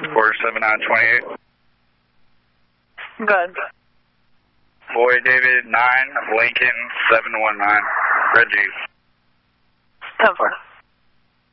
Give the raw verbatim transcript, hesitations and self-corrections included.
four seven nine twenty-eight. Good. Boy David nine, Lincoln seven one nine. Red Jeep. ten four.